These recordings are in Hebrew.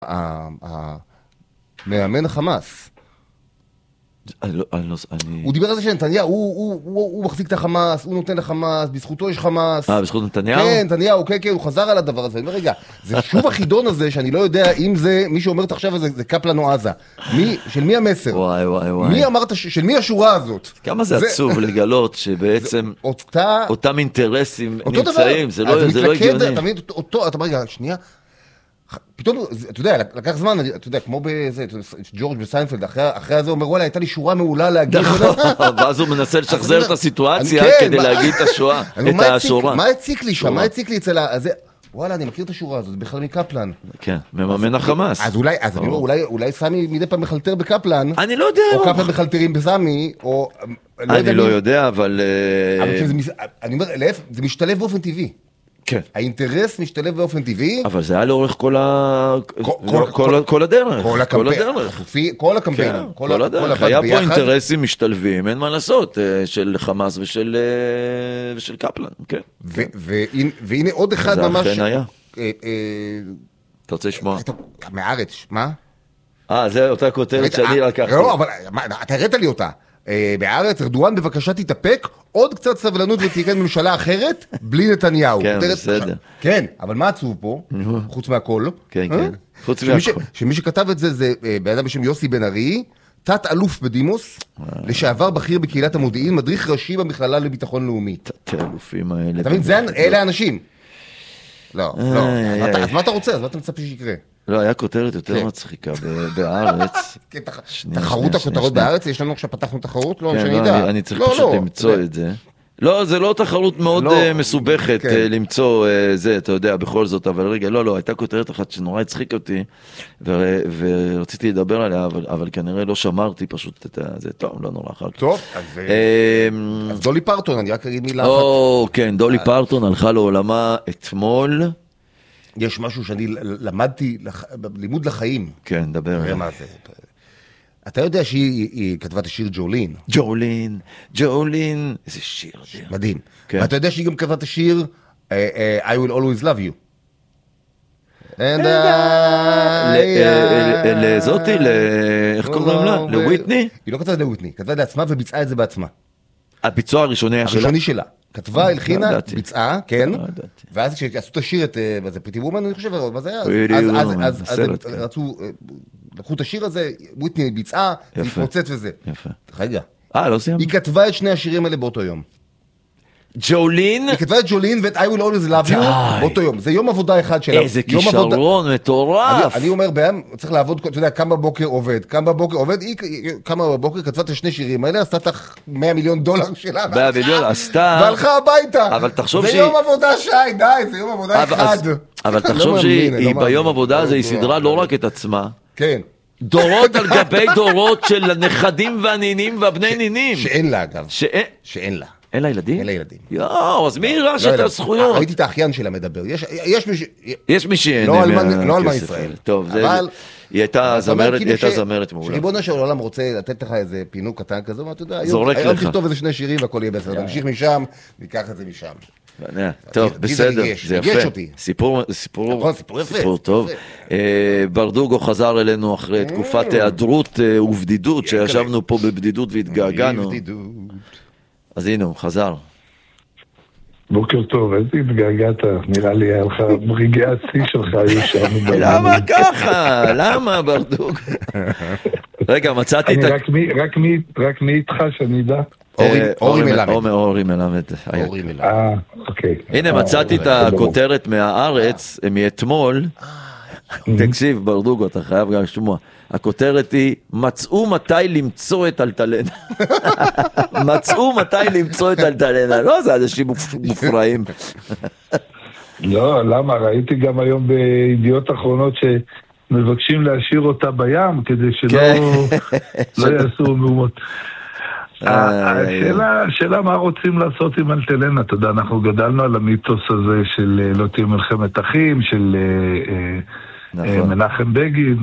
מאמן החמאס. הוא דיבר על זה שנתניהו, הוא מחזיק את החמאס, הוא נותן לחמאס, בזכותו יש חמאס. בזכות נתניהו? כן, נתניהו, כן, הוא חזר על הדבר הזה. אני אומר, רגע, זה שוב החידון הזה, שאני לא יודע אם זה, מי שאומרת עכשיו זה קפלן או עזה. של מי המסר? וואי. מי אמרת, של מי השורה הזאת? כמה זה עצוב לגלות שבעצם אותם אינטרסים נמצאים, זה לא הגיוני. אתה מבין, אתה רגע, שנייה, פתאום, אתה יודע, לקח זמן, אתה יודע, כמו בזה, ג'ורג' בסיינפלד, אחרי זה אומר, וואלה, הייתה לי שורה מעולה להגיד. ואז הוא מנסה לשחזר את הסיטואציה כדי להגיד את השורה. מה הציק לי שם? מה הציק לי אצל הזה? וואלה, אני מכיר את השורה הזאת, בכלל מקפלן. כן, מממן החמאס. אז אני אומר, אולי סמי מדי פעם מחלטר בקפלן. אני לא יודע. או קפלן מחלטרים בסמי, או... אני לא יודע, אבל... אני אומר, זה משתלב באופן טבעי. כן. האינטרס משתלב באופן טבעי. אבל זה היה לאורך כל הדרך. כל הקמפיין. כל הדרך. היה פה אינטרסים משתלבים, אין מה לעשות, של חמאס ושל קפלן, כן. והנה עוד אחד ממש... זה אכן היה. אתה רוצה לשמוע? מהארץ, מה? זה אותה כותרת שאני לקחתי. לא, אבל אתה הראת לי אותה. בארץ, ארדואן בבקשה תתאפק, עוד קצת סבלנות ותיקן ממשלה אחרת, בלי נתניהו. כן, בסדר. כן, אבל מה עצוב פה, חוץ מהכל? כן, כן, חוץ מהכל. שמי שכתב את זה, זה באדם בשם יוסי בן ארי, תת אלוף בדימוס, לשעבר בכיר בקהילת המודיעין, מדריך ראשי במכללה לביטחון לאומי. תת אלופים האלה. אתה מבין, אלה האנשים. לא. אז מה אתה רוצה? אז מה אתה מצפה שיקרה? לא, היה כותרת יותר מצחיקה בארץ. תחרות הכותרות בארץ? יש לנו עכשיו פתחנו תחרות? לא, שאני יודע. אני צריך פשוט למצוא את זה. לא, זה לא תחרות מאוד מסובכת למצוא זה, אתה יודע, בכל זאת, אבל רגע, לא, הייתה כותרת אחת שנורא הצחיק אותי, ורציתי לדבר עליה, אבל כנראה לא שמרתי פשוט את זה, טוב, לא נורא אחר כך. טוב, אז דולי פרטון, אני רק אגיד מילה אחת. כן, דולי פרטון הלכה לעולמה אתמול. יש משהו שאני למדתי, לימוד לחיים. כן, דבר. אתה יודע שהיא כתבה את השיר ג'ולין. ג'ולין, איזה שיר. מדהים. ואתה יודע שהיא גם כתבה את השיר I will always love you. לזאתי, איך קוראים לה? לוויטני? היא לא כתבה לוויטני, כתבה לעצמה וביצעה את זה בעצמה. הביצוע הראשוני שלה? כתבה, הלחינה, ביצעה, כן, ואז כשעשו את השיר, זה פריטי וומן, אני חושב, מה זה היה? אז רצו, לקחו את השיר הזה, וויטני ביצעה, זה התפוצץ וזה. רגע. לא סיימנו. היא כתבה את שני השירים האלה באותו יום. ג'ולין? היא כתבה את ג'ולין ואת I will always love you באותו יום. זה יום עבודה אחד שלה. איזה כישרון מטורף. אני אומר, צריך לעבוד, אתה יודע, כמה בבוקר עובד, היא כמה בבוקר כתבה את השני שירים האלה, עשתה את $100 מיליון שלה. 100 מיליון, עשתה. והלכה הביתה. אבל תחשוב זה יום עבודה שי, די, זה יום עבודה אחד. אבל תחשוב שהיא ביום עבודה הזה, היא סדרה לא רק את עצמה. כן. דורות על גבי דורות של הנכדים והנינים והבני נינים. שאין לה אגב. שאין לה. אין לה ילדים? אין לה ילדים. אז מי ירש את הזכויות? ראיתי את האחיין שלה מדבר. יש מי שאין לא אלמן ישראל. טוב, היא הייתה זמרת מעולה. שריבונו של עולם רוצה לתת לך איזה פינוק קטן כזה, ואתה יודע, זורק לך. היום תכתוב איזה שני שירים והכל יהיה בסדר. נמשיך משם, ניקח את זה משם. טוב, בסדר, זה יפה. סיפור טוב. ברדוגו חזר אלינו אחרי תקופת היעדרות ובדידות, שישבנו פה בבדידות והתגעגענו. אז הנה, הוא חזר. בוקר טוב, איזה התגעגעת? נראה לי היה לך ברגעי השיא שלך היו שם. למה ככה? למה ברדוג? רגע, מצאתי את... רק מי איתך שאני יודע? אורי מלמד. אורי מלמד. אוקיי. הנה, מצאתי את הכותרת מהארץ, מאתמול. תקשיב, ברדוגו, אתה חייב גם לשמוע. הכותרת היא, מצאו מתי למצוא את אלטלנה. מצאו מתי למצוא את אלטלנה. לא, זה אנשים מופרעים. לא, למה? ראיתי גם היום בידיעות אחרונות שמבקשים להשאיר אותה בים, כדי שלא יעשו מהומות. השאלה מה רוצים לעשות עם אלטלנה, אתה יודע, אנחנו גדלנו על המיתוס הזה של לא תהיה מלחמת אחים, של מנחם בגין,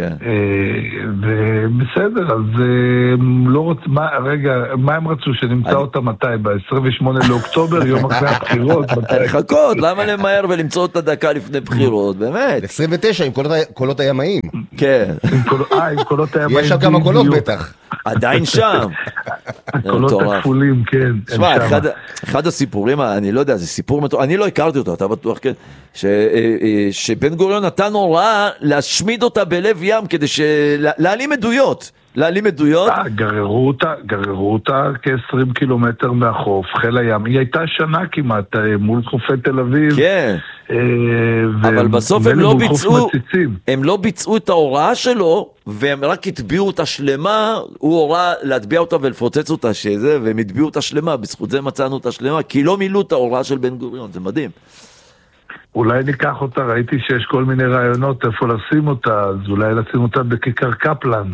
ובסדר, אז לא רוצ... מה הם רצו? שנמצא אותה מתי? ב-28 לאוקטובר, יום אחרי הבחירות? חכות, למה למהר ולמצוא אותה דקה לפני בחירות, באמת? 29, עם קולות הימאים. כן. עם קולות הימאים. יש שם כמה קולות בטח. עדיין שם. הקולות הכפולים, כן. תשמע, אחד הסיפורים, אני לא יודע, זה סיפור מטורף, אני לא הכרתי אותו, אתה בטוח, כן? שבן גוריון נתן הוראה להשמיד אותה בלב ים כדי להעלים עדויות. גררו אותה כ-20 קילומטר מהחוף, חיל הים. היא הייתה שנה כמעט מול חופי תל אביב. כן. אבל בסוף הם לא ביצעו את ההוראה שלו, והם רק התביאו אותה שלמה, הוא הוראה להטביע אותה ולפוצץ אותה והם התביאו אותה שלמה, בזכות זה מצאנו אותה שלמה, כי לא מילאו את ההוראה של בן גוריון, זה מדהים. אולי ניקח אותה, ראיתי שיש כל מיני רעיונות איפה לשים אותה, אז אולי לשים אותה בכיכר קפלן.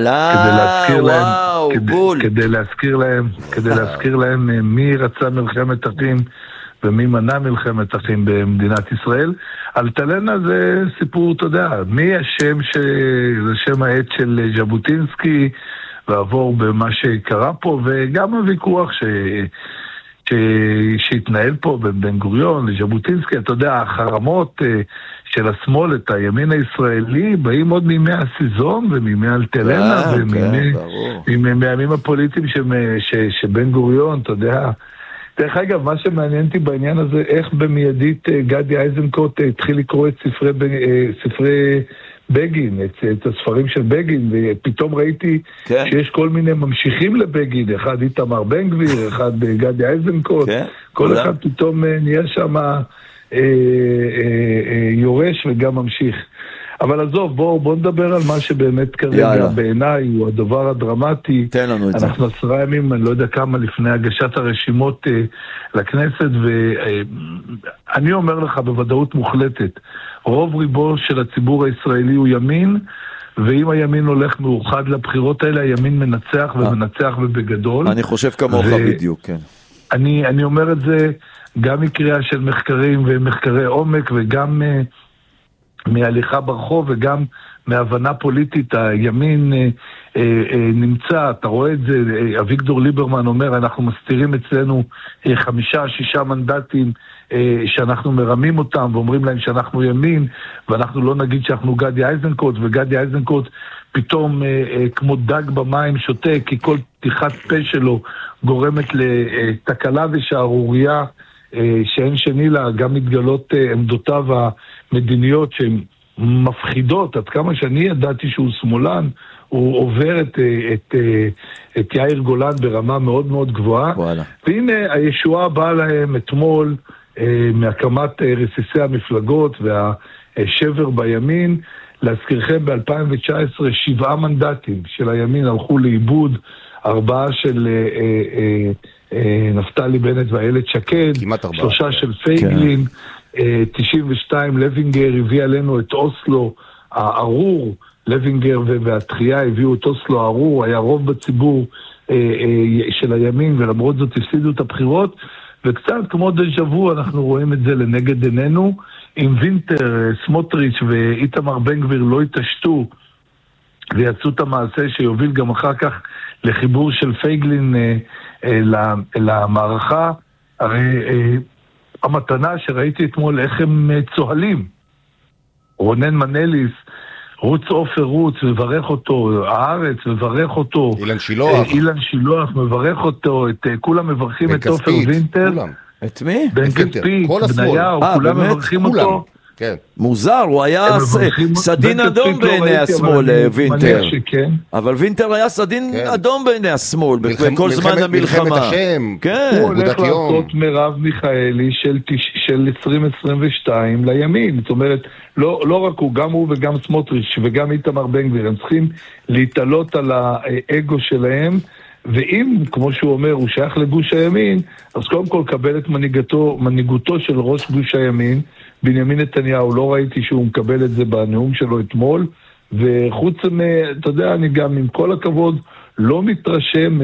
כדי להזכיר להם מי רצה מלחמת אחים ומי מנע מלחמת אחים במדינת ישראל. אלטלנה זה סיפור, אתה יודע, מי השם זה שם העט של ז'בוטינסקי, ועבור במה שקרה פה, וגם הוויכוח שהתנהל פה בבן גוריון לז'בוטינסקי, אתה יודע, החרמות של השמאל, את הימין הישראלי, באים עוד מימי הסיזון ומימי אלטלנה ומהימים הפוליטיים שבן גוריון, אתה יודע. דרך אגב, מה שמעניין אותי בעניין הזה, איך במיידית גדי איזנקוט התחיל לקרוא את ספרי בגין, את הספרים של בגין, ופתאום ראיתי שיש כל מיני ממשיכים לבגין, אחד איתמר בן גביר, אחד גדי איזנקוט, כל אחד פתאום נהיה שם יורש וגם ממשיך. אבל עזוב, בוא נדבר על מה שבאמת כרגע בעיניי הוא הדבר הדרמטי. תן לנו את זה. אנחנו 10 ימים, אני לא יודע כמה, לפני הגשת הרשימות לכנסת, ואני אומר לך בוודאות מוחלטת, רוב ריבו של הציבור הישראלי הוא ימין, ואם הימין הולך מאוחד לבחירות האלה, הימין מנצח ומנצח ובגדול. אני חושב כמוך בדיוק, כן. אני אומר את זה גם מקריאה של מחקרים ומחקרי עומק, וגם מהליכה ברחוב וגם מהבנה פוליטית. הימין נמצא, אתה רואה את זה, אביגדור ליברמן אומר, אנחנו מסתירים אצלנו 5-6 מנדטים שאנחנו מרמים אותם ואומרים להם שאנחנו ימין, ואנחנו לא נגיד שאנחנו גדי איזנקוט, וגדי איזנקוט פתאום כמו דג במים שותה, כי כל פתיחת פה שלו גורמת לתקלה ושערוריה שאין שני לה, גם מתגלות עמדותיו המדיניות שהן מפחידות. עד כמה שאני ידעתי שהוא שמאלן, הוא עובר את יאיר גולן ברמה מאוד מאוד גבוהה. והנה הישועה באה להם אתמול מהקמת רסיסי המפלגות והשבר בימין. להזכירכם, ב-2019 7 מנדטים של הימין הלכו לאיבוד, 4 של נפתלי בנט ואיילת שקד, 3 של פייגלין, 92 לוינגר הביא עלינו את אוסלו הארור, לוינגר והתחייה הביאו את אוסלו הארור, היה רוב בציבור של הימין, ולמרות זאת הפסידו את הבחירות, וקצת כמו דז'בו אנחנו רואים את זה לנגד עינינו. אם וינטר, סמוטריץ' ואיתמר בן גביר לא התעשתו ויצאו את המעשה שיוביל גם אחר כך לחיבור של פייגלין למערכה, הרי המתנה שראיתי אתמול איך הם צוהלים, רונן מנליס, רוץ אופר רוץ, מברך אותו, הארץ מברך אותו, אילן שילוח מברך אותו, את כולם מברכים את אופר וינטר, את מי? בן כספית, בניהו, כולם מברכים אותו. מוזר, הוא היה סדין אדום בעיני השמאל, וינטר. אבל וינטר היה סדין אדום בעיני השמאל בכל זמן המלחמה. הוא הולך לעשות מרב מיכאלי של 2022 לימין. זאת אומרת, לא רק הוא, גם הוא וגם סמוטריץ' וגם איתמר בן גביר, הם צריכים להתעלות על האגו שלהם, ואם, כמו שהוא אומר, הוא שייך לגוש הימין, אז קודם כל קבל את מנהיגותו של ראש גוש הימין, בנימין נתניהו. לא ראיתי שהוא מקבל את זה בנאום שלו אתמול, וחוץ אתה יודע, אני גם עם כל הכבוד לא מתרשם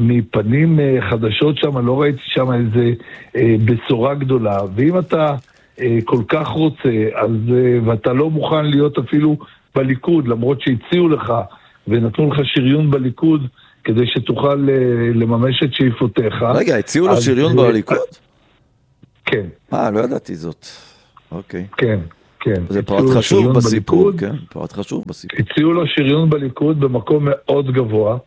מפנים חדשות שם, לא ראיתי שם איזה בשורה גדולה. ואם אתה כל כך רוצה, ואתה לא מוכן להיות אפילו בליכוד, למרות שהציעו לך ונתנו לך שריון בליכוד, כדי שתוכל לממש את שאיפותיך. רגע, הציעו לו שריון בליכוד? כן. לא ידעתי זאת. אוקיי. כן, כן. זה פרט חשוב בסיפור, כן, פרט חשוב בסיפור. הציעו לו שריון בליכוד במקום מאוד גבוה,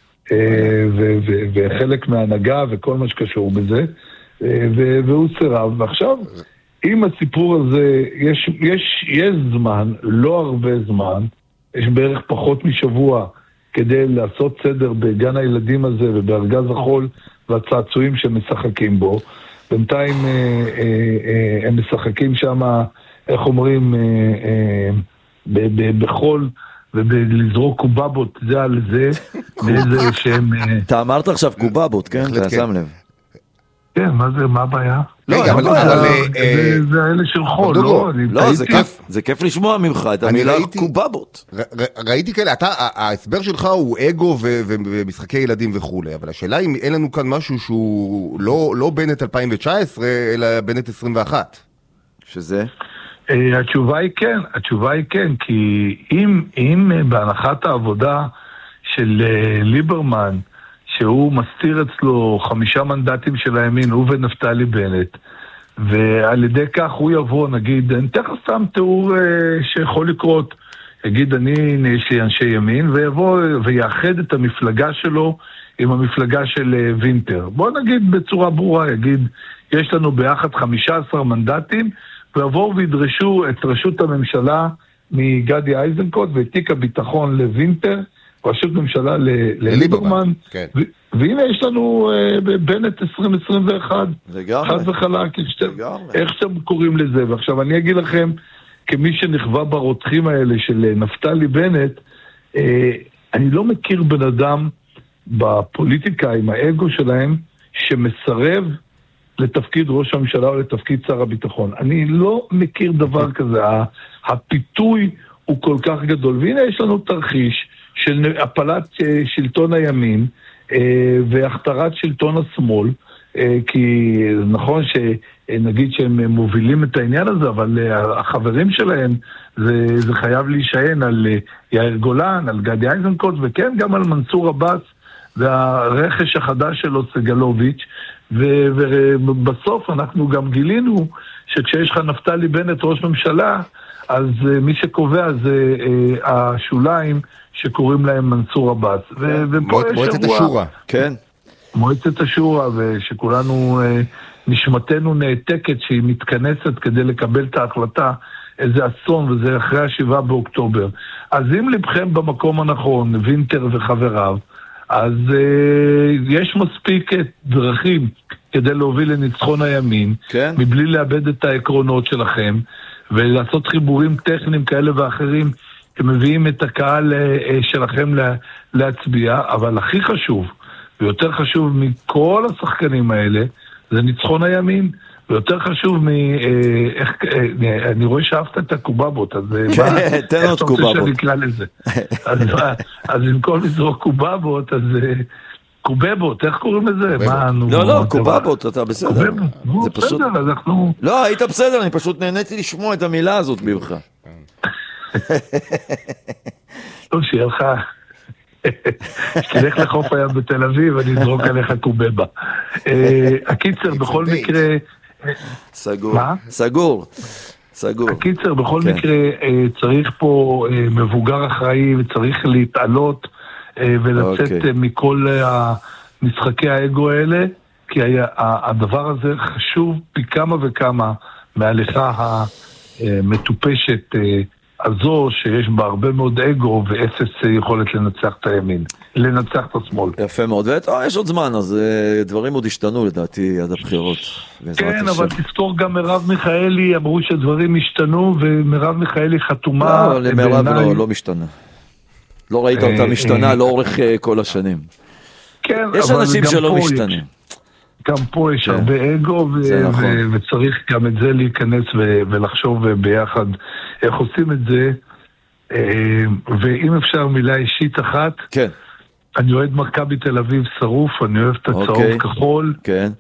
וחלק מההנהגה וכל מה שקשור בזה, והוא סירב. ועכשיו, אם הסיפור הזה, יש זמן, לא הרבה זמן, יש בערך פחות משבוע, כדי לעשות סדר בגן הילדים הזה ובארגז החול והצעצועים שמשחקים בו. בינתיים הם משחקים שם, איך אומרים, בחול ובלזרוק קובבות, זה על זה, ואיזה שהם... אתה אמרת עכשיו קובבות, כן? אתה שם לב. כן, מה הבעיה? לא, זה האלה של חול, לא, זה כיף לשמוע ממך את המילה קובבות. ראיתי כאלה, ההסבר שלך הוא אגו ומשחקי ילדים וכו', אבל השאלה אם אין לנו כאן משהו שהוא לא בנט 2019, אלא בנט 21. שזה? התשובה היא כן, כי אם בהנחת העבודה של ליברמן, שהוא מסתיר אצלו 5 מנדטים של הימין, הוא ונפתלי בנט, ועל ידי כך הוא יבוא, נגיד, אני תכף סתם תיאור שיכול לקרות, יגיד יש לי אנשי ימין, ויבוא ויאחד את המפלגה שלו עם המפלגה של וינטר. בוא נגיד בצורה ברורה, יגיד, יש לנו ביחד 15 מנדטים, ויבואו וידרשו את ראשות הממשלה מגדי איזנקוט, ואת תיק הביטחון לוינטר, ראשות ממשלה לליברמן, כן. והנה יש לנו בנט 2021, חד וחלק, איך שאתם קוראים לזה. ועכשיו אני אגיד לכם, כמי שנכווה ברותחים האלה של נפתלי בנט, אני לא מכיר בן אדם בפוליטיקה עם האגו שלהם, שמסרב לתפקיד ראש הממשלה או לתפקיד שר הביטחון. אני לא מכיר דבר כזה, הפיתוי הוא כל כך גדול, והנה יש לנו תרחיש, של הפלת שלטון הימין והכתרת שלטון השמאל, כי נכון שנגיד שהם מובילים את העניין הזה, אבל החברים שלהם זה חייב להישען על יאיר גולן, על גדי איזנקוט, וכן גם על מנסור עבאס והרכש החדש שלו סגלוביץ', ובסוף אנחנו גם גילינו שכשיש לך נפתלי בנט ראש ממשלה, אז מי שקובע זה השוליים שקוראים להם מנסור עבאס. מועצת השורה. כן. מועצת השורה, ושכולנו נשמתנו נעתקת שהיא מתכנסת כדי לקבל את ההחלטה, איזה אסון, וזה אחרי 7 באוקטובר. אז אם לבכם במקום הנכון, וינטר וחבריו, אז יש מספיק דרכים כדי להוביל לניצחון הימין, כן. מבלי לאבד את העקרונות שלכם, ולעשות חיבורים טכניים כאלה ואחרים, שמביאים את הקהל שלכם להצביע, אבל הכי חשוב, ויותר חשוב מכל השחקנים האלה, זה ניצחון הימין, ויותר חשוב אני רואה שאהבת את הקובבות, אז תן עוד קובבות. שאני אקרא לזה. אז במקום לזרוק קובבות, אז קובבות, איך קוראים לזה? לא, קובבות, אתה בסדר. זה פשוט... לא, היית בסדר, אני פשוט נהניתי לשמוע את המילה הזאת ממך. טוב, שיהיה לך... שתלך לחוף הים בתל אביב, אני אזרוק עליך קובבה. הקיצר, בכל מקרה... סגור. הקיצר, בכל מקרה, צריך פה מבוגר אחראי, וצריך להתעלות ולצאת מכל משחקי האגו האלה, כי הדבר הזה חשוב פי כמה וכמה מההליכה המטופשת הזו, שיש בה הרבה מאוד אגו ואפס יכולת לנצח את הימין, לנצח את השמאל. יפה מאוד, ויש עוד זמן, אז דברים עוד השתנו לדעתי עד הבחירות. כן, אבל תזכור גם מרב מיכאלי, אמרו שדברים השתנו, ומרב מיכאלי חתומה. לא, למרב לא משתנה. לא ראית אותה משתנה לאורך כל השנים. כן, יש אנשים שלא משתנים. גם פה יש הרבה אגו, וצריך גם את זה להיכנס ולחשוב ביחד איך עושים את זה. ואם אפשר מילה אישית אחת, כן. אני אוהד מכבי תל אביב שרוף, אני אוהב את הצהוב כחול. כן.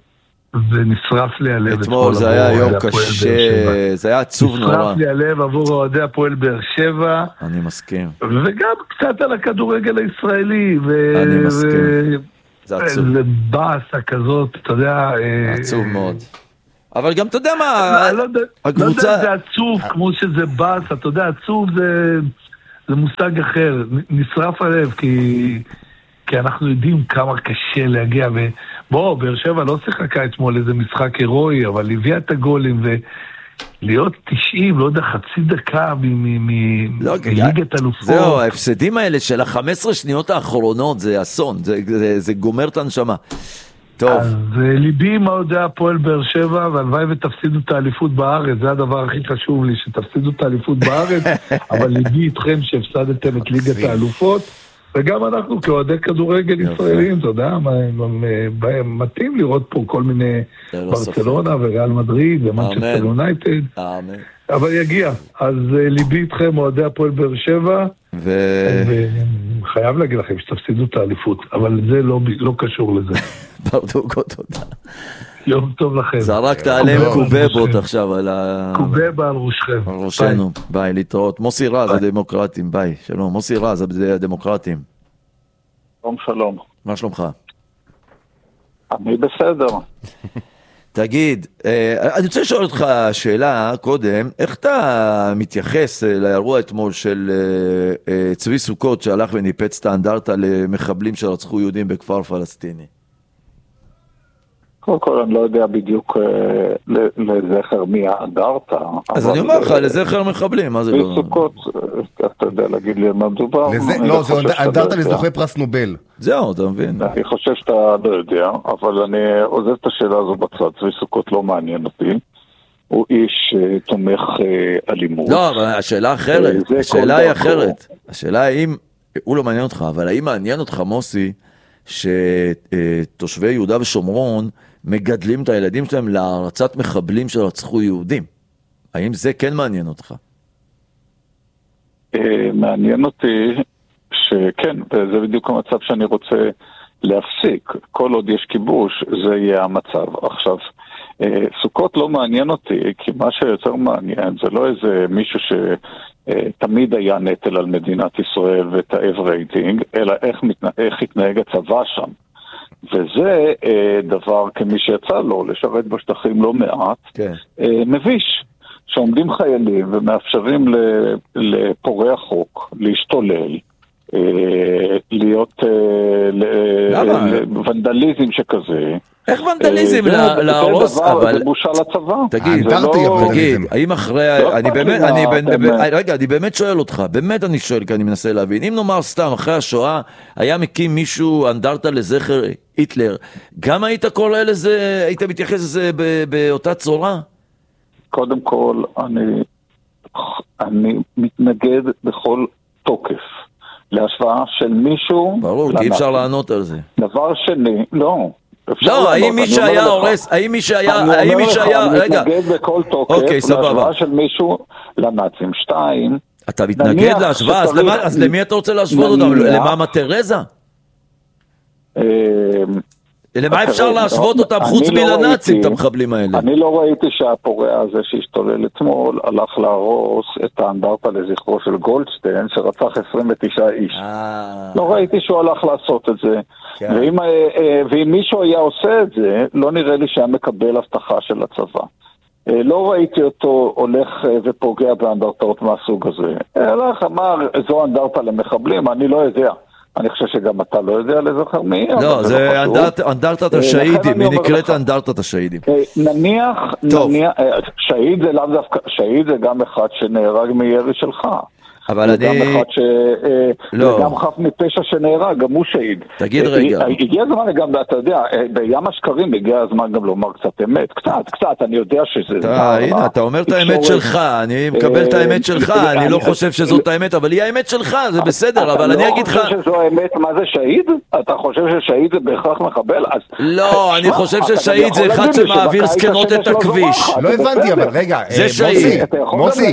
ונשרף לי הלב. אתמול זה היה יום קשה, זה היה עצוב נורא. נשרף לי הלב עבור אוהדי הפועל באר שבע. אני מסכים. וגם קצת על הכדורגל הישראלי. אני מסכים. זה עצוב. זה באסה כזאת, אתה יודע. עצוב מאוד. אבל גם אתה יודע מה, הקבוצה... לא יודע, זה עצוב כמו שזה באסה, אתה יודע, עצוב זה מושג אחר. נשרף הלב, כי אנחנו יודעים כמה קשה להגיע, ובוא, באר שבע לא שיחקה אתמול איזה משחק הירואי, אבל הביאה את הגולים, ולהיות 90, לא יודע, חצי דקה מליגת אלופות. זהו, ההפסדים האלה של ה-15 שניות האחרונות, זה אסון, זה גומר את הנשמה. טוב. אז ליבי עם אוהדי הפועל באר שבע, והלוואי ותפסידו את האליפות בארץ, זה הדבר הכי חשוב לי, שתפסידו את האליפות בארץ, אבל ליבי איתכם שהפסדתם את ליגת האלופות, וגם אנחנו כאוהדי כדורגל ישראלים, אתה יודע, מתאים לראות פה כל מיני ברצלונה וריאל מדריד ומנצ'סטר יונייטד, אבל יגיע. אז ליבי איתכם אוהדי הפועל באר שבע, וחייב להגיד לכם שתפסידו את האליפות, אבל זה לא קשור לזה. ברדוגו, תודה. יום טוב לכם. זרקת עליהם קובבות עכשיו על ה... קובבה על ראשכם. על ראשנו, ביי, להתראות. מוסי רז, הדמוקרטים, ביי, שלום. מוסי רז, הדמוקרטים. שלום, שלום. מה שלומך? אני בסדר. תגיד, אני רוצה לשאול אותך שאלה קודם, איך אתה מתייחס לאירוע אתמול של צבי סוכות שהלך וניפץ את האנדרטה למחבלים שרצחו יהודים בכפר פלסטיני? קודם כל אני לא יודע בדיוק לזכר מי האנדרטה. אז אני אומר לך, לזכר מחבלים, מה זה לא? צבי סוכות, אתה יודע להגיד לי מה מדובר? לא, זה אנדרטה לזוכי פרס נובל. זהו, אתה מבין. אני חושב שאתה לא יודע, אבל אני עוזב את השאלה הזו בצד. צבי סוכות לא מעניין אותי. הוא איש תומך אלימות. לא, אבל השאלה אחרת. השאלה היא אחרת. השאלה האם, הוא לא מעניין אותך, אבל האם מעניין אותך, מוסי, שתושבי יהודה ושומרון מגדלים את הילדים שלהם להרצת מחבלים שרצחו יהודים? האם זה כן מעניין אותך? מעניין אותי שכן, וזה בדיוק המצב שאני רוצה להפסיק. כל עוד יש כיבוש, זה יהיה המצב. עכשיו, סוכות לא מעניין אותי, כי מה שיותר מעניין זה לא איזה מישהו שתמיד היה נטל על מדינת ישראל ותאב רייטינג, אלא איך התנהג הצבא שם. וזה דבר, כמי שיצא לו לשרת בשטחים לא מעט, כן. מביש. שעומדים חיילים ומאפשרים לפורעי החוק להשתולל, להיות ונדליזם שכזה. איך ונדליזם להרוס? זה בושה לצבא. תגיד, האם אחרי, אני באמת שואל אותך, באמת אני שואל, כי אני מנסה להבין, אם נאמר סתם, אחרי השואה, היה מקים מישהו אנדרטה לזכר היטלר, גם היית קורא לזה, היית מתייחס לזה באותה צורה? קודם כל, אני מתנגד בכל תוקף להשוואה של מישהו... ברור, כי אפשר לענות על זה. דבר שני, לא. לא, האם מי שהיה הורס, האם מי שהיה, רגע. אני מתנגד בכל תוקף להשוואה של מישהו לנאצים. 2, אתה מתנגד להשוואה, אז למי אתה רוצה להשוות אותם? למאמה תרזה? למה אפשר להשוות אותם חוץ מלנאצים, את המחבלים האלה? אני לא ראיתי שהפורע הזה שהשתולל אתמול הלך להרוס את האנדרטה לזכרו של גולדשטיין שרצח 29 איש. לא ראיתי שהוא הלך לעשות את זה. ואם מישהו היה עושה את זה, לא נראה לי שהיה מקבל הבטחה של הצבא. לא ראיתי אותו הולך ופוגע באנדרטאות מהסוג הזה. הלך אמר, זו אנדרטה למחבלים, אני לא יודע. אני חושב שגם אתה לא יודע לזכר מי. לא, זה אנדרטת השהידים, היא נקראת אנדרטת השהידים. נניח, שהיד זה לאו דווקא, שהיד זה גם אחד שנהרג מירי שלך. אבל אני... גם אחד גם חף מפשע שנהרג, גם הוא שהיד. תגיד רגע. הגיע הזמן גם, אתה יודע, בים השקרים הגיע הזמן גם לומר קצת אמת. קצת, אני יודע שזה... הנה, אתה אומר את האמת שלך, אני מקבל את האמת שלך, אני לא חושב שזאת האמת, אבל היא האמת שלך, זה בסדר, אבל אני אגיד לך... אתה לא חושב שזו האמת, מה זה שהיד? אתה חושב ששהיד זה בהכרח מחבל? לא, אני חושב ששהיד זה אחד שמעביר סקנות את הכביש. לא הבנתי, אבל רגע, מוסי,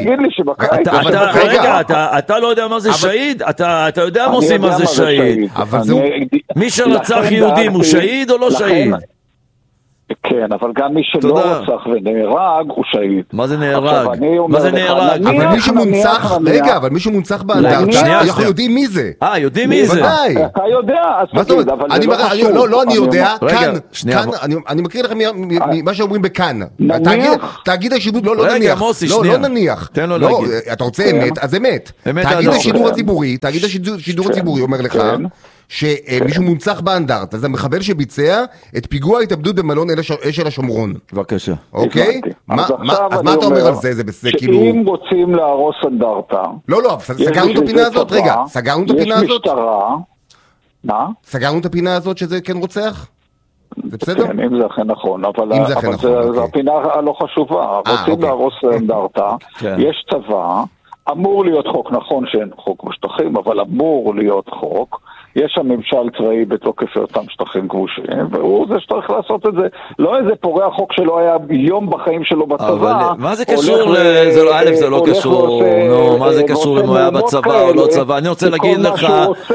אתה לא יודע מה זה שהיד? אתה יודע מוסי מה זה שהיד. מי שרצח יהודים הוא שהיד או לא שהיד? כן, אבל גם מי שלא רצח ונהרג הוא שהיד. מה זה נהרג? מה זה נהרג? אבל מי שמונצח, רגע, אבל מי שמונצח באנדרטה, אנחנו יודעים מי זה. יודעים מי זה. אתה יודע, אז תגיד, אבל זה לא חשוב. לא, אני יודע, כאן, אני מקריא לכם מה שאומרים בכאן. תאגיד השידור, לא נניח. לא נניח. תן לו להגיד. אתה רוצה אמת, אז אמת. תאגיד השידור הציבורי אומר לך, שמישהו מונצח באנדרטה, זה המחבל שביצע את פיגוע ההתאבדות במלון אשל השומרון. בבקשה. אוקיי? אז מה אתה אומר על זה? זה בסדר, כאילו... שאם רוצים להרוס אנדרטה... לא, סגרנו את הפינה הזאת, רגע, סגרנו את הפינה הזאת? יש משטרה... מה? סגרנו את הפינה הזאת שזה כן רוצח? זה בסדר? כן, אם זה הכי נכון, אבל זו הפינה הלא חשובה. רוצים להרוס אנדרטה, יש צבא, אמור להיות חוק, נכון שאין חוק בשטחים, אבל אמור להיות חוק, יש שם ממשל צבאי בתוקף אותם שטחים כבושים, והוא זה שצריך לעשות את זה. לא איזה פורע חוק שלא היה יום בחיים שלו בצבא. אבל מה זה קשור, א' זה לא קשור, מה זה קשור אם הוא היה בצבא או לא צבא? אני רוצה להגיד לך,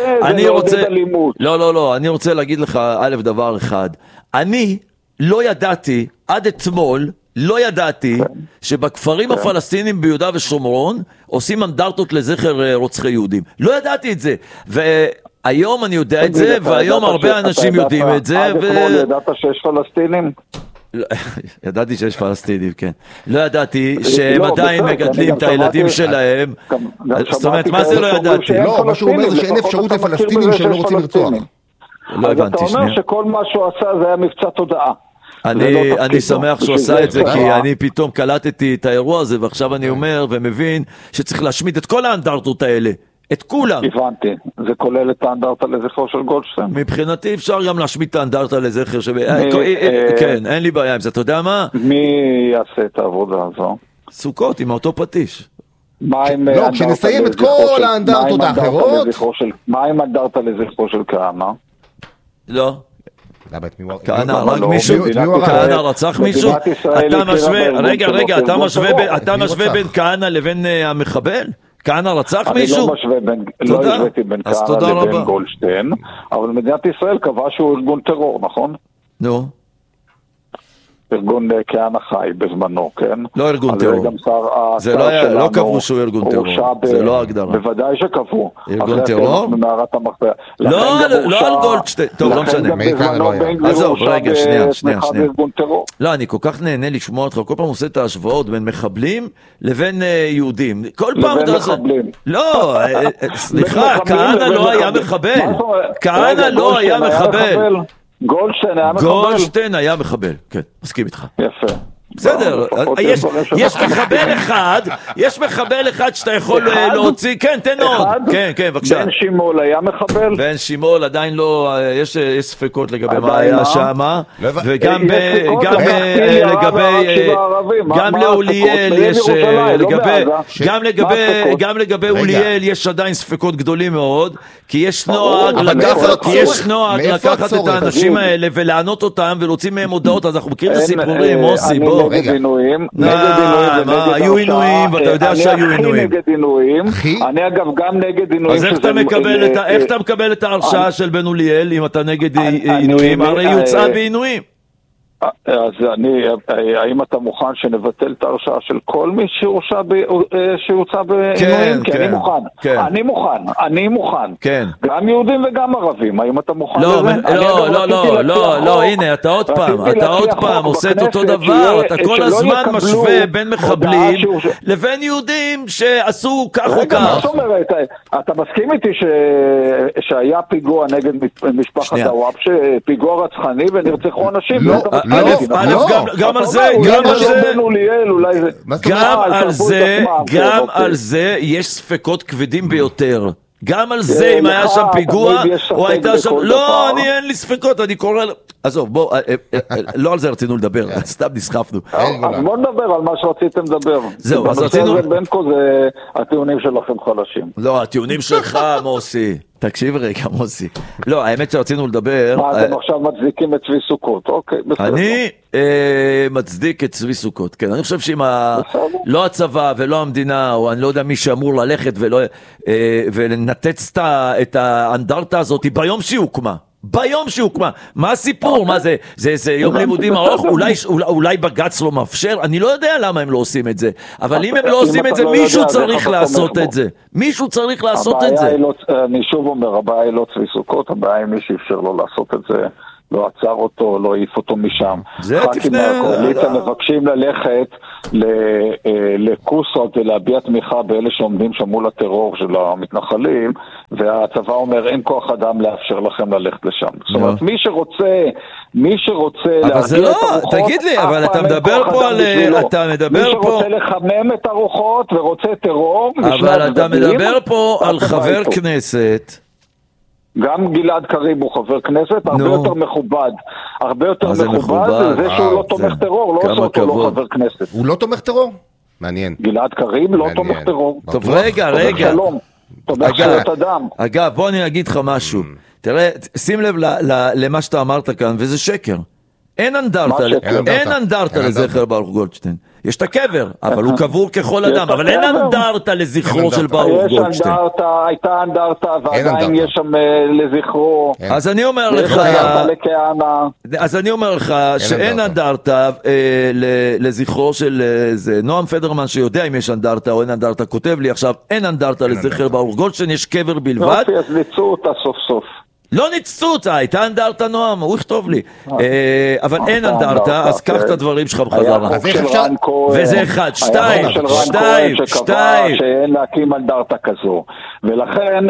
אני רוצה להגיד לך א' דבר אחד, אני לא ידעתי עד אתמול, לא ידעתי שבכפרים הפלסטינים ביהודה ושומרון עושים אנדרטות לזכר רוצחי יהודים. לא ידעתי את זה. והיום אני יודע את זה, והיום הרבה אנשים יודעים את זה. עד אתמול ידעת שיש פלסטינים? ידעתי שיש פלסטינים, כן. לא ידעתי שהם עדיין מגדלים את הילדים שלהם. זאת אומרת, מה זה לא ידעתי? לא, מה שהוא אומר זה שאין אפשרות לפלסטינים שלא רוצים לרצוח. לא הבנתי, אתה אומר שכל מה שהוא עשה זה היה מבצע תודעה. אני שמח שהוא עשה את זה, כי אני פתאום קלטתי את האירוע הזה, ועכשיו אני אומר ומבין שצריך להשמיד את כל האנדרטות האלה, את כולם. הבנתי, זה כולל את האנדרטה לזכר של גולדשטיין. מבחינתי אפשר גם להשמיד את האנדרטה לזכר כן, אין לי בעיה עם זה, אתה יודע מה? מי יעשה את העבודה הזו? סוכות עם אותו פטיש. לא, כשנסיים את כל האנדרטות האחרות. מה עם אנדרטה לזכר של כהנא? לא. כהנא הרג מישהו? כהנא רצח מישהו? אתה משווה, רגע, אתה משווה בין כהנא לבין המחבל? כהנא רצח מישהו? אני לא השוויתי בין כהנא לבין גולדשטיין, אבל מדינת ישראל קבעה שהוא ארגון טרור, נכון? נו. ארגון כהנא חי בזמנו, כן? לא ארגון טרור. זה לא קבעו שהוא ארגון טרור. זה לא הגדרה. בוודאי שקבעו. ארגון טרור? לא על גולדשטיין. טוב, לא משנה. עזוב, רגע, שנייה. לא, אני כל כך נהנה לשמוע אותך, כל פעם עושה את ההשוואות בין מחבלים לבין יהודים. כל פעם לבין מחבלים. לא, סליחה, כהנא לא היה מחבל. כהנא לא היה מחבל. גולדשטיין היה מחבל? גולדשטיין היה מחבל, כן, מסכים איתך. יפה. בסדר, יש מחבל אחד שאתה יכול להוציא, כן, תן עוד, כן, בבקשה. בן שימול היה מחבל? בן שימול עדיין לא, יש ספקות לגבי מה היה שם, וגם גם לאוליאל יש, גם לגבי אוליאל יש עדיין ספקות גדולים מאוד, כי יש נוהג לקחת את האנשים האלה ולענות אותם ולהוציא מהם הודעות, אז אנחנו מכירים את הסיפורים, מוסי, בוא. היו עינויים, ואתה יודע שהיו עינויים. אני אגב גם נגד עינויים. אז איך אתה מקבל את ההרשעה של בן אוליאל אם אתה נגד עינויים? הרי היא הוצאה בעינויים. אז האם אתה מוכן שנבטל את ההרשעה של כל מי שהוצא בעינויים? כי אני מוכן. גם יהודים וגם ערבים. האם אתה מוכן לזה? לא, הנה, אתה עוד פעם עושה את אותו דבר. אתה כל הזמן משווה בין מחבלים לבין יהודים שעשו כך או כך. זאת אומרת, אתה מסכים איתי שהיה פיגוע נגד משפחת דוואב, פיגוע רצחני ונרצחו אנשים? גם על זה יש ספקות כבדים ביותר. גם על זה, אם היה שם פיגוע או הייתה שם, לא, אין לי ספקות, אני קורא, עזוב, בוא, לא על זה רצינו לדבר, סתם נסחפנו. אז בוא נדבר על מה שרציתם לדבר. זהו, אז רצינו, בין כה זה הטיעונים שלכם חלשים. לא, הטיעונים שלך, מוסי, תקשיב רגע, מוסי. לא, האמת שרצינו לדבר, מה, אתם עכשיו מצדיקים את צבי סוכות? אוקיי, בסדר. אני מצדיק את צבי סוכות, כן, אני חושב שאם לא הצבא ולא המדינה, או אני לא יודע מי שאמור ללכת ולנתץ את האנדרטה הזאת ביום שהיא הוקמה, ביום שהוקמה. מה הסיפור? מה זה? זה יום לימודים ארוך? אולי בג"ץ לא מאפשר? אני לא יודע למה הם לא עושים את זה. אבל אם הם לא עושים את זה, מישהו צריך לעשות את זה. מישהו צריך לעשות את זה. אני שוב אומר, הבעיה היא לא צבי סוכות, הבעיה היא מי שאפשר לא לעשות את זה. לא עצר אותו, לא העיף אותו משם. ח"כים מהקואליציה מבקשים ללכת לקוסות ולהביע תמיכה באלה שעומדים שם מול הטרור של המתנחלים, והצבא אומר, אין כוח אדם לאפשר לכם ללכת לשם. זאת אומרת, מי שרוצה להרגיע את הרוחות, תגיד לי, אבל אתה מדבר פה על... מי שרוצה לחמם את הרוחות ורוצה טרור... אבל אתה מדבר פה על חבר כנסת... גם גלעד קריב הוא חבר כנסת, הרבה יותר מכובד. הרבה יותר מכובד זה שהוא לא תומך טרור, לא עושה אותו לא חבר כנסת. הוא לא תומך טרור? מעניין. גלעד קריב לא תומך טרור. טוב, רגע. תומך זכויות אדם. אגב, בוא אני אגיד לך משהו. תראה, שים לב למה שאתה אמרת כאן, וזה שקר. אין אנדרטה לזכר ברוך גולדשטיין. יש את הקבר, אבל הוא קבור ככל אדם, אבל אין אנדרטה לזכרו של ברוך גולדשטיין. הייתה אנדרטה, ועדיין יש שם לזכרו. אז אני אומר לך שאין אנדרטה לזכרו של נועם פדרמן, שיודע אם יש אנדרטה או אין אנדרטה, כותב לי עכשיו, אין אנדרטה לזכר ברוך גולדשטיין, יש קבר בלבד. אז ניצו אותה סוף סוף. לא ניצצו אותה, הייתה אנדרטה נועם, הוא יכתוב לי. אבל אין אנדרטה, אז קח את הדברים שלך בחזרה. וזה אחד, שתיים. שאין להקים אנדרטה כזו. ולכן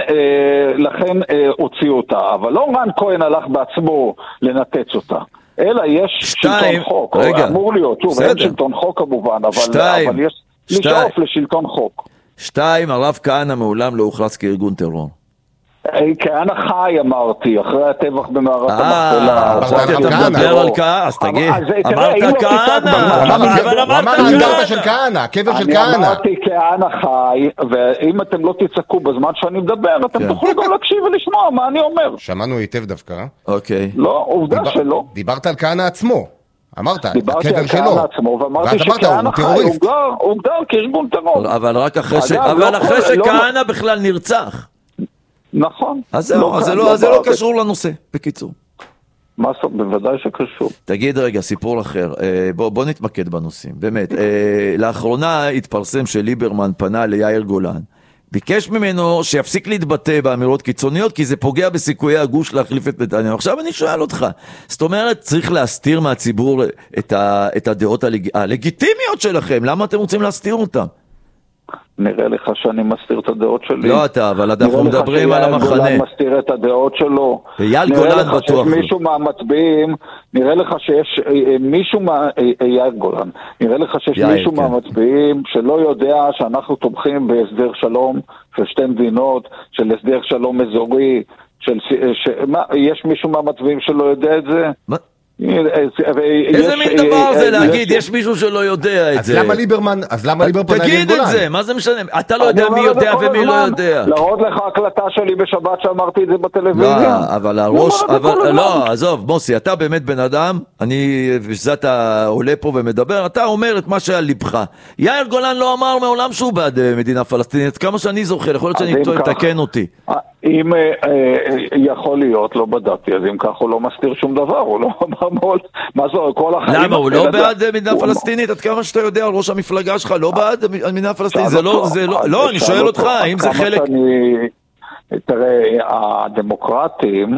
הוציאו אותה. אבל לא רן כהן הלך בעצמו לנתץ אותה. אלא יש שלטון חוק. אמור להיות, שוב, אין שלטון חוק כמובן, אבל יש לשאוף לשלטון חוק. 2, הרב כהנא מעולם לא הוכרז כארגון טרור. כהנא חי אמרתי, אחרי הטבח במערת המכפלה. אתה מדבר על כהנא, אז תגיד, אמרת כהנא, הוא אמר האנדרטה של כהנא, הקבר של כהנא. אני אמרתי כהנא חי, ואם אתם לא תצעקו בזמן שאני מדבר, אתם תוכלו גם להקשיב ולשמוע מה אני אומר. שמענו היטב דווקא. אוקיי. לא, עובדה שלא. דיברת על כהנא עצמו. אמרת, דיברתי על כהנא עצמו, ואמרתי שכהנא חי, הוגדר כארגון טרור. אבל רק אחרי שכהנא בכלל נרצח. נכון. אז זה לא קשור לנושא, בקיצור. בוודאי שקשור. תגיד רגע, סיפור אחר. בוא נתמקד בנושאים. באמת, לאחרונה התפרסם שליברמן פנה ליאיר גולן, ביקש ממנו שיפסיק להתבטא באמירות קיצוניות, כי זה פוגע בסיכויי הגוש להחליף את נתניהו. עכשיו אני שואל אותך, זאת אומרת, צריך להסתיר מהציבור את הדעות הלגיטימיות שלכם. למה אתם רוצים להסתיר אותם? נראה לך שאני מסתיר את הדעות שלי. לא אתה, אבל אנחנו מדברים על המחנה. נראה לך שאייל גולן מסתיר את הדעות שלו. אייל גולן בטוח. מישהו מהמצביעים, נראה לך שיש מישהו אייל גולן, נראה לך שיש מישהו מהמצביעים שלא יודע שאנחנו תומכים בהסדר שלום של שתי מדינות, של הסדר שלום אזורי, יש מישהו מהמצביעים שלא יודע את זה? מה? איזה מין דבר זה להגיד, יש מישהו שלא יודע את זה. אז למה ליברמן תגיד את זה, מה זה משנה? אתה לא יודע מי יודע ומי לא יודע. להראות לך הקלטה שלי בשבת שאמרתי את זה בטלוויזיה. לא, אבל הראש, לא, עזוב, מוסי, אתה באמת בן אדם, ושזה אתה עולה פה ומדבר, אתה אומר את מה שהיה לבך. יאיר גולן לא אמר מעולם שהוא בעד מדינה פלסטינית, כמה שאני זוכר, יכול להיות שאני טועה, תקן אותי. אם יכול להיות, לא בדעתי, אז אם כך הוא לא מסתיר שום דבר, הוא לא אמר מה זו, כל החיים... למה, הוא לא בעד מדינה פלסטינית? עד כמה שאתה יודע, ראש המפלגה שלך לא בעד מדינה פלסטינית? זה לא, אני שואל אותך, האם זה חלק... תראה, הדמוקרטים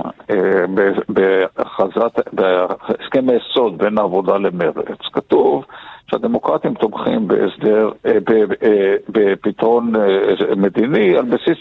בהסכם היסוד בין העבודה למרץ, כתוב שהדמוקרטים תומכים בפתרון מדיני על בסיס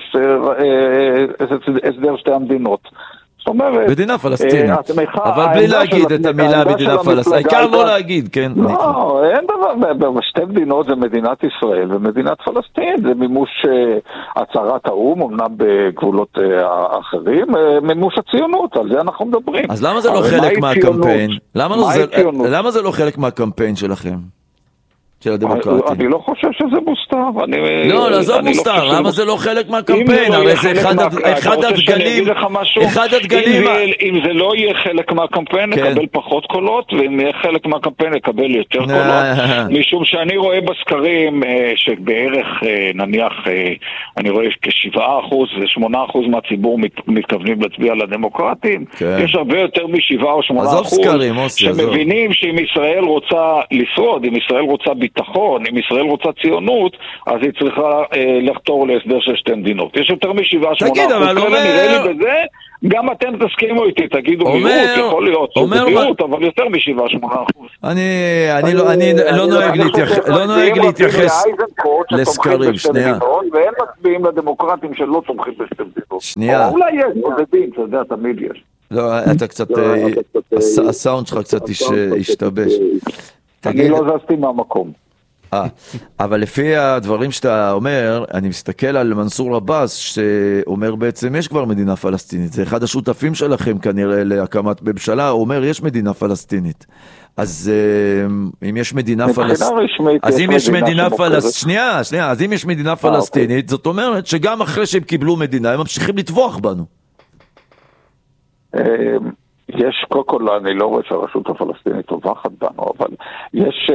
הסדר שתי המדינות. מדינה פלסטינית, אבל בלי להגיד את המילה מדינה פלסטינית, העיקר לא להגיד, כן? לא, אין דבר, שתי מדינות זה מדינת ישראל ומדינת פלסטין, זה מימוש הצהרת האו"ם, אמנם בגבולות אחרים, מימוש הציונות, על זה אנחנו מדברים. אז למה זה לא חלק מהקמפיין? למה זה לא חלק מהקמפיין שלכם? של הדמוקרטים. אני לא חושב שזה מוסתר. לא, לעזוב מוסתר, למה זה לא חלק מהקמפיין? הרי זה אחד הדגלים... אם זה לא יהיה חלק מהקמפיין, נקבל פחות קולות, ואם יהיה חלק מהקמפיין, נקבל יותר קולות. משום שאני רואה בסקרים שבערך, נניח, אני רואה כ7% ו8% מהציבור מתכוונים להצביע לדמוקרטים. יש הרבה יותר מ7 או 8% שמבינים שאם ישראל רוצה לשרוד, אם ישראל רוצה ביטחון, אם ישראל רוצה ציונות, אז היא צריכה לחתור להסדר של שתי מדינות. יש יותר מ7-8%. תגיד, אבל נראה לי בזה, גם אתם תסכימו איתי, תגידו מיעוט, יכול להיות שזה מיעוט, אבל יותר מ7-8%. אני לא נוהג להתייחס לסקרים, שנייה. והם מצביעים לדמוקרטים שלא תומכים בשתי מדינות. שנייה. אולי יש, מודדים, אתה יודע, תמיד יש. לא, אתה קצת, הסאונד שלך קצת השתבש. אני לא זזתי מהמקום. אבל לפי הדברים שאתה אומר, אני מסתכל על מנסור עבאס, שאומר בעצם יש כבר מדינה פלסטינית. זה אחד השותפים שלכם כנראה להקמת ממשלה, הוא אומר יש מדינה פלסטינית. אז אם יש מדינה פלסטינית, אז אם יש מדינה פלסטינית, שנייה, אז אם יש מדינה פלסטינית, זאת אומרת שגם אחרי שהם קיבלו מדינה, הם ממשיכים לטבוח בנו. יש, קודם כל, אני לא רואה שהרשות הפלסטינית טובחת בנו, אבל יש...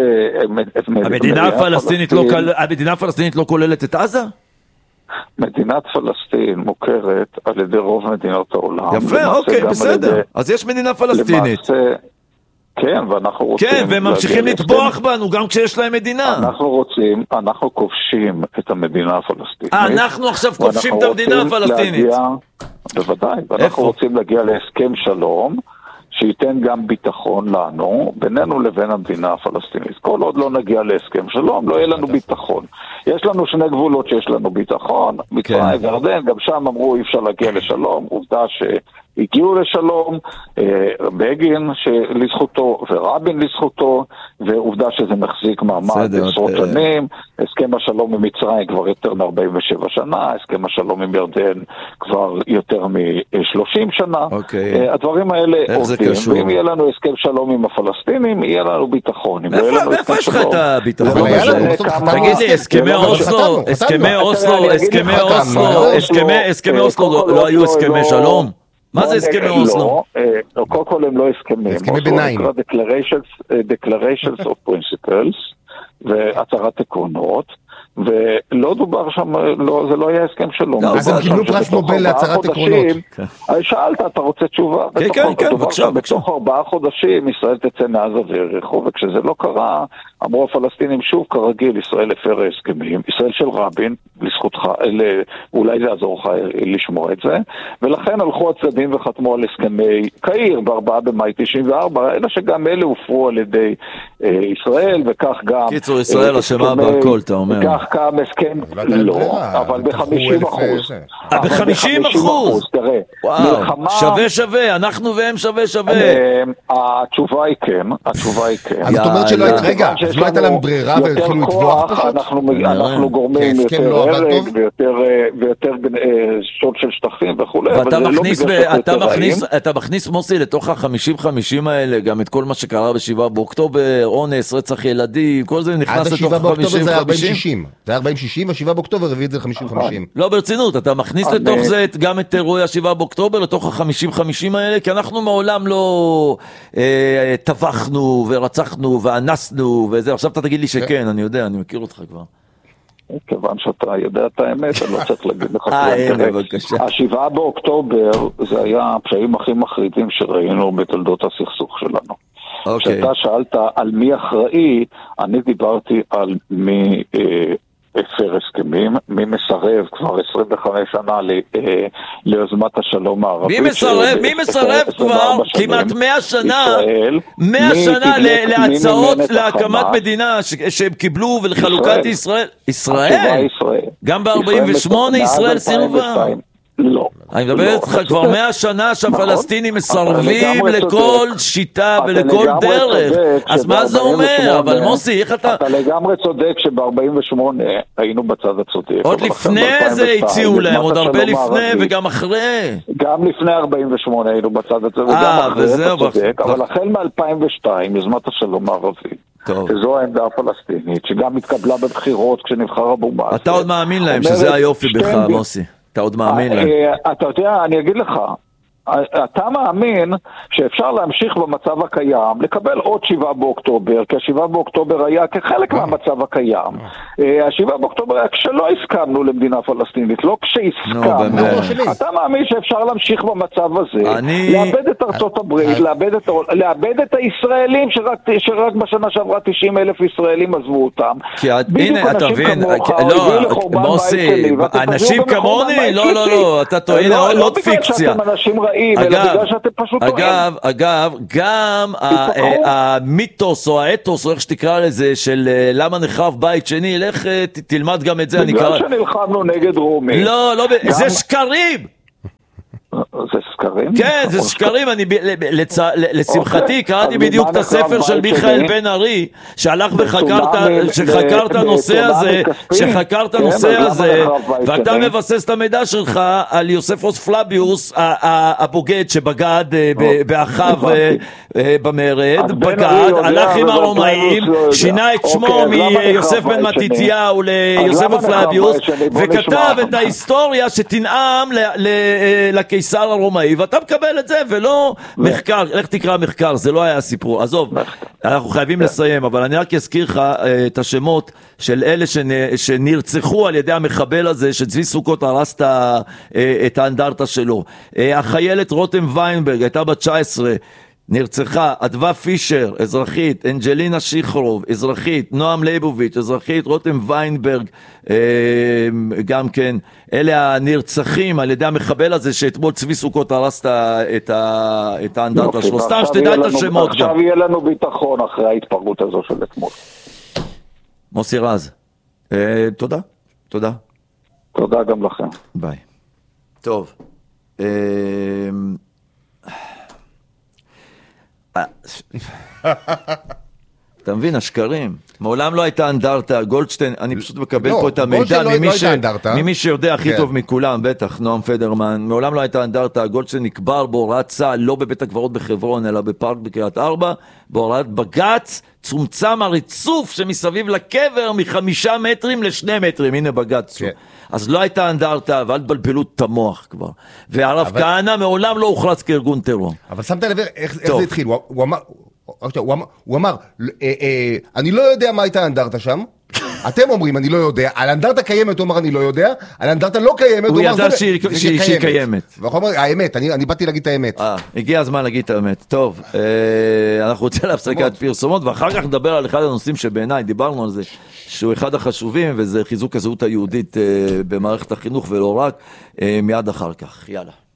המדינה הפלסטינית לא כוללת את עזה? מדינת פלסטין מוכרת על ידי רוב מדינות העולם. יפה, אוקיי, בסדר. אז יש מדינה פלסטינית. כן, ואנחנו רוצים... כן, והם ממשיכים לטבוח בנו גם כשיש להם מדינה. אנחנו כובשים את המדינה הפלסטינית. אנחנו עכשיו כובשים את המדינה הפלסטינית. בוודאי, ואנחנו רוצים להגיע להסכם שלום, שייתן גם ביטחון לנו, בינינו לבין המדינה הפלסטינית. כל עוד לא נגיע להסכם שלום, לא יהיה לנו ביטחון. יש לנו שני גבולות שיש לנו ביטחון, מצרים וירדן, גם שם אמרו אי אפשר להגיע לשלום, עובדה שהגיעו לשלום, בגין לזכותו ורבין לזכותו, ועובדה שזה מחזיק מעמד עשרות שנים, הסכם השלום עם מצרים כבר יותר מ-47 שנה, הסכם השלום עם ירדן כבר יותר מ-30 שנה, הדברים האלה עובדים, ואם יהיה לנו הסכם שלום עם הפלסטינים, יהיה לנו ביטחון. איפה יש לך את הביטחון הזה? תגיד לי, הסכמי אוסלו לא היו הסכמי שלום? מה זה הסכמי אוסלו? לא, קודם כל הם לא הסכמים. הסכמי ביניים. Declarations of Principles והצהרת עקרונות, ולא דובר שם, זה לא היה הסכם שלום. אז הם קיבלו פרס נובל להצהרת עקרונות. שאלת, אתה רוצה תשובה? כן, בבקשה. בתוך 4 חודשים ישראל תצא מעזה ויריחו, וכשזה לא קרה, אמרו הפלסטינים שוב כרגיל, ישראל הפרה הסכמים, ישראל של רבין, לזכותך, אולי זה יעזור לך לשמוע את זה, ולכן הלכו הצדדים וחתמו על הסכמי קהיר ב4 במאי 94, אלא שגם אלה הופרו על ידי ישראל, וכך גם... קיצור, ישראל אשמה בהכל, אתה אומר. כך קם הסכם, לא, אבל ב-50%. ב-50%? תראה. וואו, שווה, אנחנו והם שווה. התשובה היא כן. אז זאת אומרת שלא הייתה, רגע, אז לא הייתה להם ברירה והתחילו לטבוח פשוט? אנחנו גורמים יותר הרג ויותר שוד של שטחים וכו'. ואתה מכניס מוסי לתוך ה-50-50 האלה, גם את כל מה שקרה ב7 באוקטובר, אונס, רצח ילדים, כל זה נכנס לתוך ה-50-50. זה 40-60, ו7 באוקטובר הביא את זה 50-50. לא ברצינות, אתה מכניס לתוך זה גם את אירועי ה7 באוקטובר, לתוך ה-50-50 האלה, כי אנחנו מעולם לא טבחנו ורצחנו ואנסנו וזה, עכשיו אתה תגיד לי שכן, אני יודע, אני מכיר אותך כבר. כיוון שאתה יודע את האמת, אני לא צריך להגיד לך. בבקשה. ה7 באוקטובר זה היה הפשעים הכי מחרידים שראינו בתולדות הסכסוך שלנו. כשאתה שאלת על מי אחראי, אני דיברתי על מי הפר הסכמים, מי מסרב כבר 25 שנה ליוזמת השלום הערבית. מי מסרב כבר כמעט 100 שנה להצעות להקמת מדינה שהם קיבלו ולחלוקת ישראל? גם ב-48 ישראל סירבה? לא. אני מדבר איתך כבר 100 שנה שהפלסטינים מסרבים לכל שיטה ולכל דרך. אז מה זה אומר? אבל מוסי, איך אתה... אתה לגמרי צודק שב-48 היינו בצד הצודק. עוד לפני זה הציעו להם, עוד הרבה לפני וגם אחרי. גם לפני 48 היינו בצד הצודק וגם אחרי אתה צודק, אבל החל מ-2002 יוזמת השלום הערבית שזו העמדה הפלסטינית, שגם התקבלה בבחירות כשנבחר אבו מאזן. אתה עוד מאמין להם שזה היופי בך, מוסי. אתה עוד מאמין להם. אתה יודע, אני אגיד לך, אתה מאמין שאפשר להמשיך במצב הקיים, לקבל עוד 7 באוקטובר, כי 7 באוקטובר היה כחלק מהמצב הקיים. 7 באוקטובר היה כשלא הסכמנו למדינה פלסטינית, לא כשהסכמנו. אתה מאמין שאפשר להמשיך במצב הזה, לאבד את ארצות הברית, לאבד את הישראלים שרק בשנה שעברה 90,000 ישראלים עזבו אותם. הנה, אתה מבין, מוסי, אנשים כמוני? לא, אתה טוען לא פיקציה. אגב, גם המיתוס או האתוס, או איך שתקרא לזה, של למה נחרב בית שני, לך תלמד גם את זה. בגלל שנלחמנו נגד רומי. לא, זה שקרים! זה שקרים? כן, זה שקרים. לשמחתי, קראתי בדיוק את הספר של מיכאל בן ארי, שהלך וחקר את הנושא הזה, ואתה מבסס את המידע שלך על יוספוס פלביוס, הבוגד שבגד באחיו במרד, הלך עם הרומאים, שינה את שמו מיוסף בן מתתיהו ליוספוס פלביוס, וכתב את ההיסטוריה שתנעם לקיסר הרומאי, ואתה מקבל את זה, ולא מחקר, לך תקרא מחקר, זה לא היה הסיפור. עזוב, אנחנו חייבים לסיים, אבל אני רק אזכיר לך את השמות של אלה שנרצחו על ידי המחבל הזה, שצבי סוכות הרס את האנדרטה שלו. החיילת רותם ויינברג, הייתה בת 19, נרצחה. אדווה פישר, אזרחית. אנג'לינה שיחרוב, אזרחית. נועם ליבוביץ', אזרחית. רותם ויינברג, גם כן. אלה הנרצחים על ידי המחבל הזה שאתמול צבי סוכות הרס את האנדרטה שלו. סתם שתדע את השמות גם. עכשיו יהיה לנו ביטחון אחרי ההתפרעות הזו של אתמול. מוסי רז, תודה. תודה גם לכם. ביי. טוב. אתה מבין, השקרים. מעולם לא הייתה אנדרטה, גולדשטיין, אני פשוט מקבל פה את המידע ממי שיודע הכי טוב מכולם, בטח, נועם פדרמן, מעולם לא הייתה אנדרטה, גולדשטיין נקבר בהוראת צה"ל, לא בבית הקברות בחברון, אלא בפארק בקריית 4, בהוראת בג"ץ, צומצם הריצוף שמסביב לקבר מ5 מטרים ל2 מטרים, הנה בג"ץ. אז לא הייתה אנדרטה, ואל תבלבלו את המוח כבר. והרב כהנא מעולם לא הוכרז כארגון טרור. אבל שמת לב איך זה התחיל, הוא אמר, אני לא יודע מה הייתה האנדרטה שם, אתם אומרים אני לא יודע, על האנדרטה קיימת הוא אמר אני לא יודע, על האנדרטה לא קיימת הוא ידע שהיא קיימת. והוא אומר האמת, אני באתי להגיד את האמת. הגיע הזמן להגיד את האמת. טוב, אנחנו רוצים להפסקת פרסומות, ואחר כך נדבר על אחד הנושאים שבעיניי, דיברנו על זה, שהוא אחד החשובים, וזה חיזוק הזהות היהודית במערכת החינוך ולא רק, מיד אחר כך. יאללה.